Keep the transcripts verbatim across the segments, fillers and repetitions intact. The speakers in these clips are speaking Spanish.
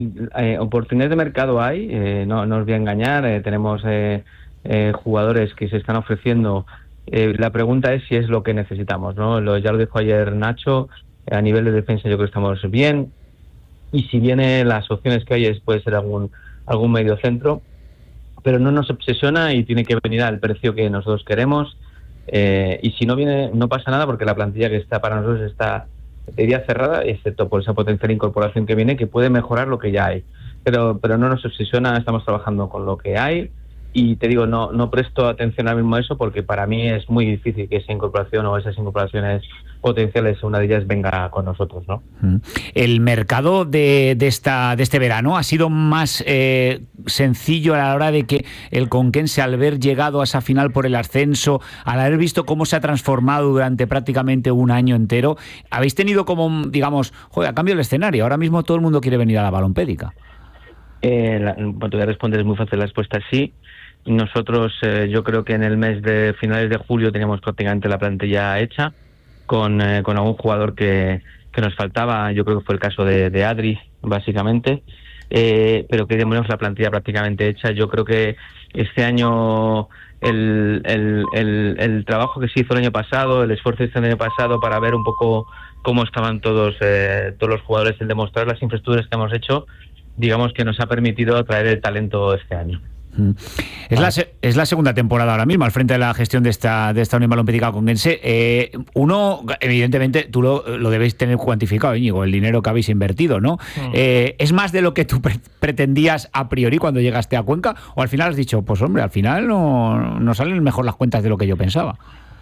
Eh, oportunidades de mercado hay, eh, no, no os voy a engañar, eh, tenemos eh, eh, jugadores que se están ofreciendo. Eh, la pregunta es si es lo que necesitamos, ¿no? Lo, ya lo dijo ayer Nacho, eh, a nivel de defensa yo creo que estamos bien, y si viene las opciones que hay es, puede ser algún, algún medio centro, pero no nos obsesiona y tiene que venir al precio que nosotros queremos. Eh, y si no viene, no pasa nada, porque la plantilla que está para nosotros está, diría, cerrada, excepto por esa potencial incorporación que viene, que puede mejorar lo que ya hay. Pero, pero no nos obsesiona, estamos trabajando con lo que hay. Y te digo, no, no presto atención ahora mismo a eso, porque para mí es muy difícil que esa incorporación o esas incorporaciones potenciales, una de ellas, venga con nosotros, ¿no? El mercado de, de, esta, de este verano ha sido más eh, sencillo a la hora de que el Conquense, al haber llegado a esa final por el ascenso, al haber visto cómo se ha transformado durante prácticamente un año entero, habéis tenido como, digamos, joder, a cambio el escenario, ahora mismo todo el mundo quiere venir a la Balompédica. Eh, la, bueno, te voy a responder, es muy fácil la respuesta, sí. Nosotros, eh, yo creo que en el mes de finales de julio teníamos prácticamente la plantilla hecha, con, eh, con algún jugador que, que nos faltaba. Yo creo que fue el caso de, de Adri, básicamente, eh, pero que teníamos la plantilla prácticamente hecha. Yo creo que este año el, el, el, el trabajo que se hizo el año pasado, el esfuerzo que hizo el año pasado para ver un poco cómo estaban todos, eh, todos los jugadores, el demostrar las infraestructuras que hemos hecho, digamos que nos ha permitido atraer el talento este año. Es la, es la segunda temporada ahora mismo al frente de la gestión de esta de esta Unión Balompédica Conquense. Eh, uno, evidentemente, tú lo, lo debéis tener cuantificado, Íñigo, el dinero que habéis invertido, ¿no? Mm. Eh, ¿Es más de lo que tú pre pretendías a priori cuando llegaste a Cuenca? ¿O al final has dicho, pues hombre, al final no, no salen mejor las cuentas de lo que yo pensaba?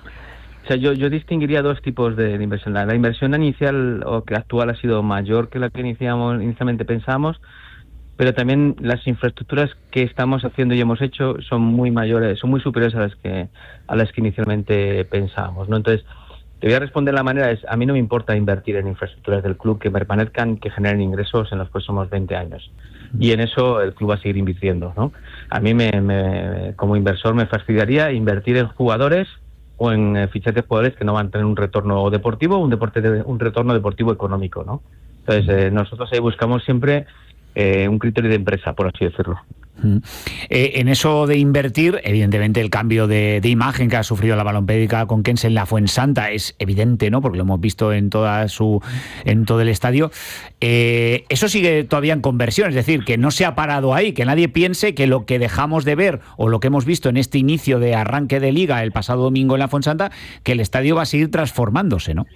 O sea, yo, yo distinguiría dos tipos de, de inversión. La, la inversión inicial o que actual ha sido mayor que la que iniciamos, inicialmente pensábamos, pero también las infraestructuras que estamos haciendo y hemos hecho son muy mayores, son muy superiores a las que a las que inicialmente pensábamos, ¿no? Entonces, te voy a responder la manera es, a mí no me importa invertir en infraestructuras del club que permanezcan, que generen ingresos en los próximos veinte años. Y en eso el club va a seguir invirtiendo, ¿no? A mí, me, me, como inversor, me fastidiaría invertir en jugadores o en fichajes de jugadores que no van a tener un retorno deportivo o un, deporte de, un retorno deportivo económico, ¿no? Entonces, eh, nosotros ahí buscamos siempre Eh, un criterio de empresa, por así decirlo. Mm. Eh, en eso de invertir, evidentemente el cambio de, de imagen que ha sufrido la Balompédica Conquense en la Fuensanta es evidente, ¿no? Porque lo hemos visto en toda su en todo el estadio. Eh, eso sigue todavía en conversión, es decir, que no se ha parado ahí, que nadie piense que lo que dejamos de ver o lo que hemos visto en este inicio de arranque de liga el pasado domingo en la Fuensanta, que el estadio va a seguir transformándose, ¿no?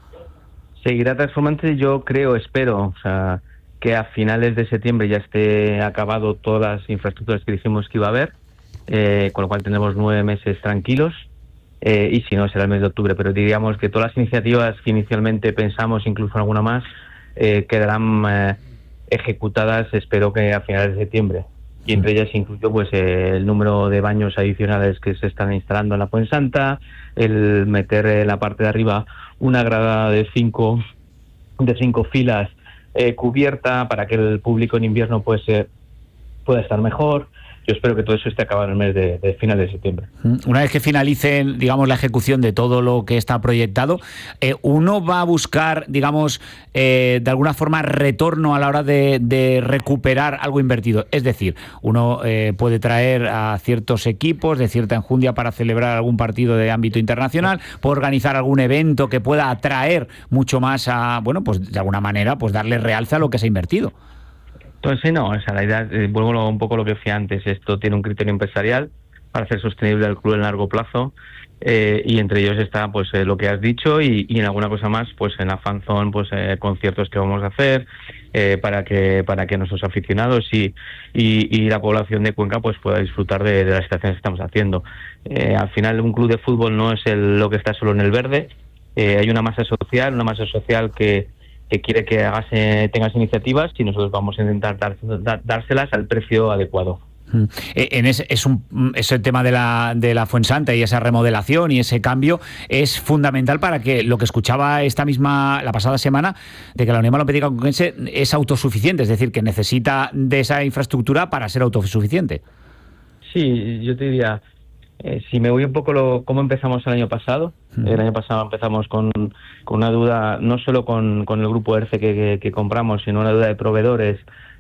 Seguirá transformándose, yo creo, espero, o sea, que a finales de septiembre ya esté acabado todas las infraestructuras que dijimos que iba a haber, eh, con lo cual tendremos nueve meses tranquilos, eh, y si no será el mes de octubre, pero diríamos que todas las iniciativas que inicialmente pensamos, incluso alguna más, eh, quedarán eh, ejecutadas, espero que a finales de septiembre. Y entre ellas incluyo pues eh, el número de baños adicionales que se están instalando en la Fuensanta, el meter en la parte de arriba una grada de cinco, de cinco filas Eh, cubierta para que el público en invierno pues eh, pueda estar mejor. Yo espero que todo eso esté acabado en el mes de, de final de septiembre. Una vez que finalicen, digamos, la ejecución de todo lo que está proyectado, eh, uno va a buscar, digamos, eh, de alguna forma retorno a la hora de, de recuperar algo invertido. Es decir, uno eh, puede traer a ciertos equipos de cierta enjundia para celebrar algún partido de ámbito internacional, puede organizar algún evento que pueda atraer mucho más a, bueno, pues de alguna manera, pues darle realce a lo que se ha invertido. Entonces, no, o sea, la idea, eh, vuelvo un poco a lo que decía antes, esto tiene un criterio empresarial para hacer sostenible al club en largo plazo, eh, y entre ellos está pues eh, lo que has dicho y, y en alguna cosa más, pues en la fanzone, pues eh, conciertos que vamos a hacer eh, para que para que nuestros aficionados y, y, y la población de Cuenca pues pueda disfrutar de, de las estaciones que estamos haciendo. Eh, al final un club de fútbol no es el, lo que está solo en el verde, eh, hay una masa social, una masa social que que quiere que hagas, eh, tengas iniciativas y nosotros vamos a intentar dar, dar, dárselas al precio adecuado. En ese, es un, ese tema de la, de la Fuensanta y esa remodelación y ese cambio es fundamental para que lo que escuchaba esta misma, la pasada semana, de que la Unión Balompédica Conquense es autosuficiente, es decir, que necesita de esa infraestructura para ser autosuficiente. Sí, yo te diría, eh, si me voy un poco lo cómo empezamos el año pasado, uh-huh. el año pasado empezamos con, con una duda, no solo con, con el grupo ERCE que, que, que compramos, sino una duda de proveedores